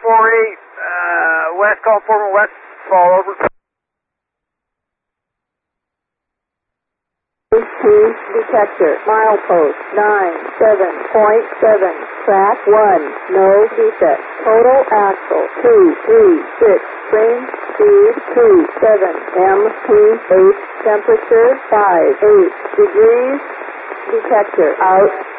West, call Foreman West, fall over. Detector, milepost 97.7, track 1, no defect, total axle 236, train speed 27 mph, temperature 58 degrees, detector out.